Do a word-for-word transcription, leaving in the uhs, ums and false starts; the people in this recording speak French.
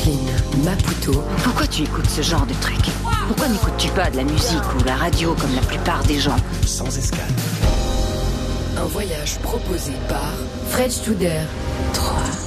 Brooklyn, Maputo. Pourquoi tu écoutes ce genre de truc? Pourquoi n'écoutes-tu pas de la musique ou la radio comme la plupart des gens? Sans escale. Un voyage proposé par Fred Studer. Trois.